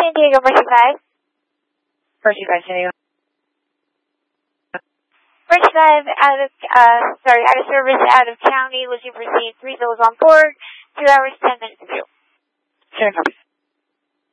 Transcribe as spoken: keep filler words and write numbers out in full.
San Diego, Mercy five. Mercy five, San Diego. Mercy five, out of, uh, sorry, out of service, out of county, looking for seat three, those on board, two hours, ten minutes of view. Ten copies.